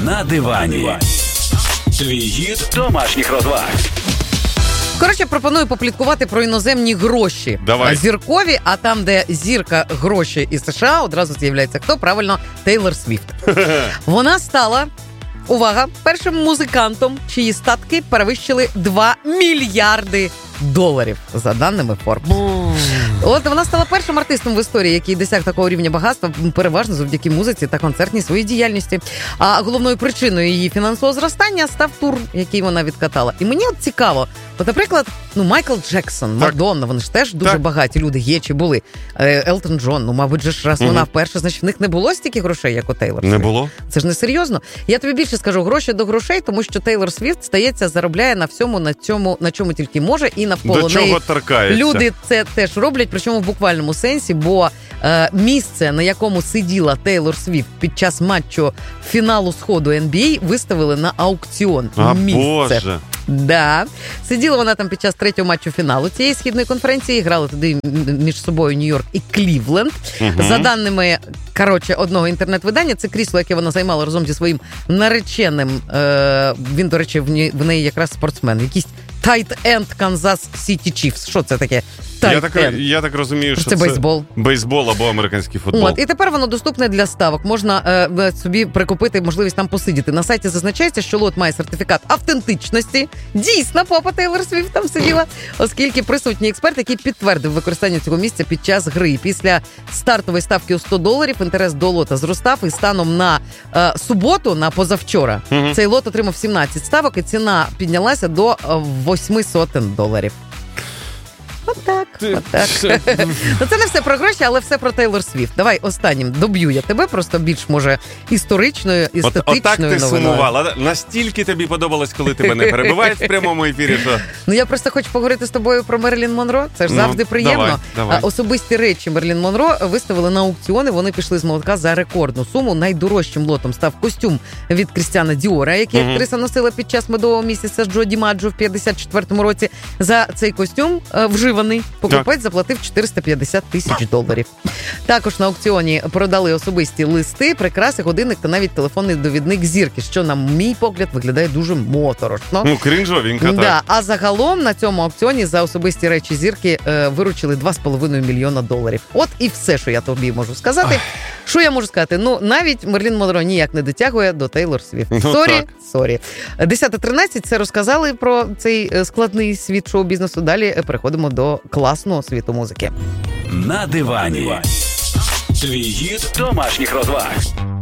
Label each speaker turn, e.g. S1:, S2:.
S1: На дивані. Твій гід домашніх розваг.
S2: Коротше, пропоную попліткувати про іноземні гроші.
S3: Давай.
S2: Зіркові, а там, де зірка гроші із США, одразу з'являється хто? Правильно, Тейлор Свіфт. Вона стала, увага, першим музикантом, чиї статки перевищили 2 мільярди доларів, за даними Forbes. От вона стала першим артистом в історії, який досяг такого рівня багатства, переважно завдяки музиці та концертній своїй діяльності. А головною причиною її фінансового зростання став тур, який вона відкатала. І мені от цікаво, от, наприклад, Майкл Джексон, Мадонна, вони ж теж дуже багаті люди є чи були. Елтон Джон, мабуть же ж, раз вона вперше, значить в них не було стільки грошей, як у Тейлор.
S3: Не було?
S2: Це ж не серйозно. Я тобі більше скажу, гроші до грошей, тому що Тейлор Свіфт, стається, заробляє на всьому, на чому тільки може, і навколо
S3: до чого
S2: неї
S3: торкається.
S2: Люди це теж роблять, причому в буквальному сенсі, бо місце, на якому сиділа Тейлор Свіфт під час матчу фіналу сходу NBA, виставили на аукціон.
S3: Боже!
S2: Да. Сиділа вона там під час третього матчу фіналу цієї східної конференції, грали туди між собою Нью-Йорк і Клівленд. За даними, одного інтернет-видання, це крісло, яке вона займала разом зі своїм нареченим, він, до речі, в неї якраз спортсмен, якийсь тайт-енд Канзас Сіті Чіфс. Що це таке?
S3: Я так розумію, що
S2: це бейсбол.
S3: Бейсбол або американський футбол.
S2: І тепер воно доступне для ставок. Можна собі прикупити можливість там посидіти. На сайті зазначається, що лот має сертифікат автентичності. Дійсно, попа Тейлор Свіфт там сиділа, оскільки присутній експерт, який підтвердив використання цього місця під час гри. Після стартової ставки у $100 інтерес до лота зростав, і станом на суботу, на позавчора, цей лот отримав 17 ставок, і ціна піднялася до $800. Отак. Це не все про гроші, але все про Тейлор Свіфт. Давай останнім доб'ю я тебе, просто більш, може, історичною, естетичною
S3: отак ти
S2: новиною.
S3: сумувала. Настільки тобі подобалось, коли тебе не перебивають в прямому ефірі, що...
S2: Я просто хочу поговорити з тобою про Мерлін Монро. Це ж завжди приємно.
S3: Давай.
S2: Особисті речі Мерлін Монро виставили на аукціони. Вони пішли з молотка за рекордну суму. Найдорожчим лотом став костюм від Крістіана Діора, який актриса носила під час медового місяця з Джо Дімаджо в 54-му році. За цей костюм вживаний покупець заплатив $450,000. Також на аукціоні продали особисті листи, прикраси, годинник та навіть телефонний довідник зірки, що, на мій погляд, виглядає дуже моторошно.
S3: Крінжовенько, так.
S2: Да. А загалом на цьому аукціоні за особисті речі зірки виручили $2,5 мільйона. От і все, що я тобі можу сказати. Що я можу сказати? Навіть Мерлін Монро ніяк не дотягує до Тейлор Свіфт. Сорі. 10:13, це розказали про цей складний світ шоу-бізнесу. Далі переходимо до класного світу музики.
S1: На дивані. Твій гід домашніх розваг.